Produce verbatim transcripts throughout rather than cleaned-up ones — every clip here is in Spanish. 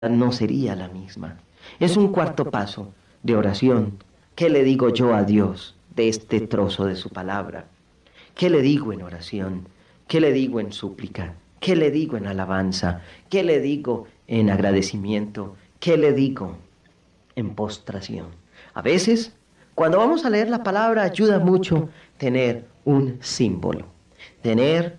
no sería la misma. Es un cuarto paso de oración. ¿Qué le digo yo a Dios de este trozo de su palabra? ¿Qué le digo en oración? ¿Qué le digo en súplica? ¿Qué le digo en alabanza? ¿Qué le digo en agradecimiento? ¿Qué le digo en postración? A veces, cuando vamos a leer la palabra, ayuda mucho tener un símbolo, tener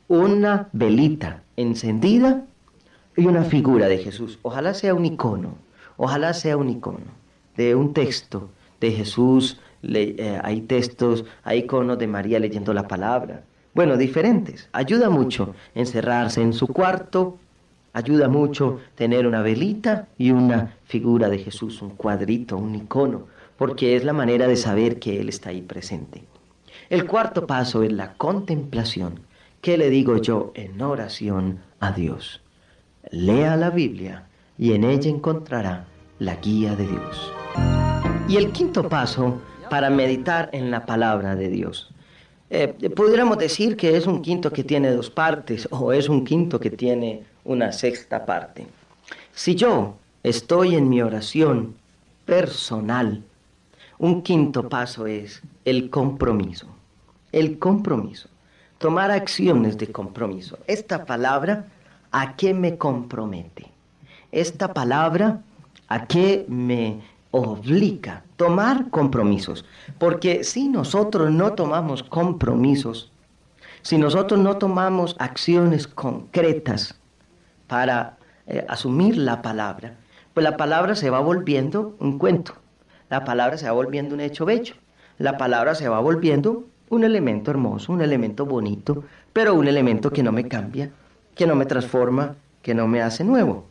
una velita encendida y una figura de Jesús. Ojalá sea un icono, ojalá sea un icono de un texto de Jesús. Le, eh, hay textos, hay iconos de María leyendo la palabra. Bueno, diferentes. Ayuda mucho encerrarse en su cuarto, ayuda mucho tener una velita y una figura de Jesús, un cuadrito, un icono, porque es la manera de saber que Él está ahí presente. El cuarto paso es la contemplación. ¿Qué le digo yo en oración a Dios? Lea la Biblia y en ella encontrará la guía de Dios. Y el quinto paso para meditar en la palabra de Dios. Eh, pudiéramos decir que es un quinto que tiene dos partes o es un quinto que tiene una sexta parte. Si yo estoy en mi oración personal, un quinto paso es el compromiso. El compromiso. Tomar acciones de compromiso. Esta palabra, ¿a qué me compromete? Esta palabra, ¿a qué me obliga? Tomar compromisos. Porque si nosotros no tomamos compromisos, si nosotros no tomamos acciones concretas para eh, asumir la palabra, pues la palabra se va volviendo un cuento. La palabra se va volviendo un hecho bello. La palabra se va volviendo un elemento hermoso, un elemento bonito, pero un elemento que no me cambia, que no me transforma, que no me hace nuevo.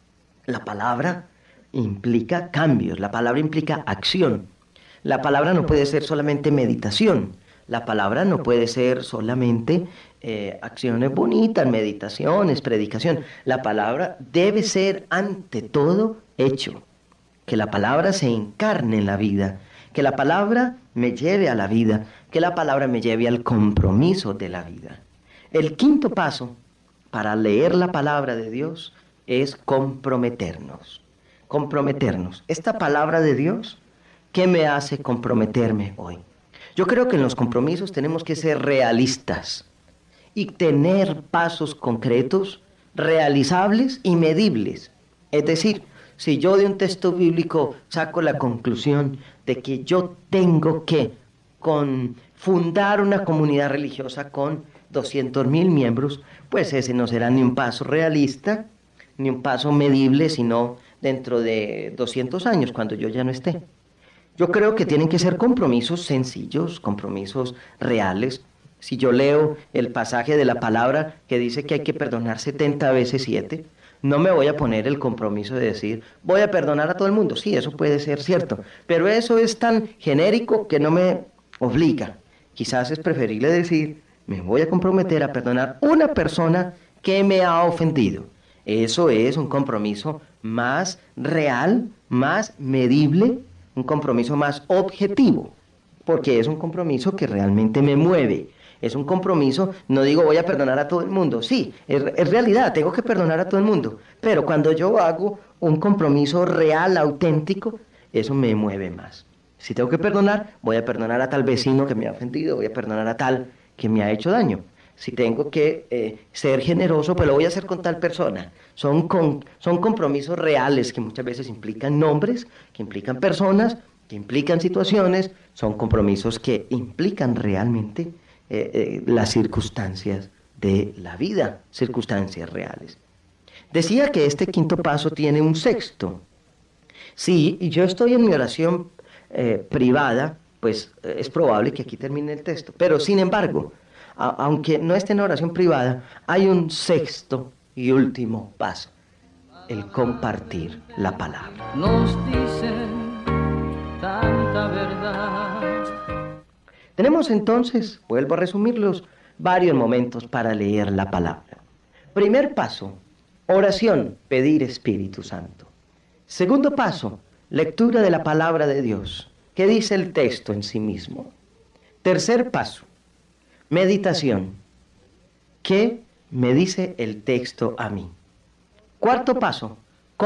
La palabra implica cambios, la palabra implica acción. La palabra no puede ser solamente meditación, la palabra no puede ser solamente eh, acciones bonitas, meditaciones, predicación. La palabra debe ser ante todo hecho, que la palabra se encarne en la vida, que la palabra me lleve a la vida, que la palabra me lleve al compromiso de la vida. El quinto paso para leer la palabra de Dios es comprometernos. Comprometernos. Esta palabra de Dios, ¿qué me hace comprometerme hoy? Yo creo que en los compromisos tenemos que ser realistas y tener pasos concretos, realizables y medibles. Es decir, si yo de un texto bíblico saco la conclusión de que yo tengo que con fundar una comunidad religiosa con doscientos mil miembros, pues ese no será ni un paso realista, ni un paso medible, sino dentro de doscientos años, cuando yo ya no esté. Yo creo que tienen que ser compromisos sencillos, compromisos reales. Si yo leo el pasaje de la palabra que dice que hay que perdonar setenta veces siete, no me voy a poner el compromiso de decir, voy a perdonar a todo el mundo. Sí, eso puede ser cierto, pero eso es tan genérico que no me obliga. Quizás es preferible decir, me voy a comprometer a perdonar una persona que me ha ofendido. Eso es un compromiso más real, más medible, un compromiso más objetivo, porque es un compromiso que realmente me mueve. Es un compromiso, no digo voy a perdonar a todo el mundo, sí, es, es realidad, tengo que perdonar a todo el mundo, pero cuando yo hago un compromiso real, auténtico, eso me mueve más. Si tengo que perdonar, voy a perdonar a tal vecino que me ha ofendido, voy a perdonar a tal que me ha hecho daño. Si tengo que eh, ser generoso, pues lo voy a hacer con tal persona. Son, con, son compromisos reales que muchas veces implican nombres, que implican personas, que implican situaciones, son compromisos que implican realmente eh, eh, las circunstancias de la vida, circunstancias reales. Decía que este quinto paso tiene un sexto. Sí, y yo estoy en mi oración eh, privada, pues eh, es probable que aquí termine el texto, pero sin embargo, a- aunque no esté en oración privada, hay un sexto y último paso, el compartir la palabra. Nos dicen tanta verdad. Tenemos entonces, vuelvo a resumirlos, varios momentos para leer la palabra. Primer paso, oración, pedir Espíritu Santo. Segundo paso, lectura de la palabra de Dios. ¿Qué dice el texto en sí mismo? Tercer paso, meditación. ¿Qué me dice el texto a mí? Cuarto paso,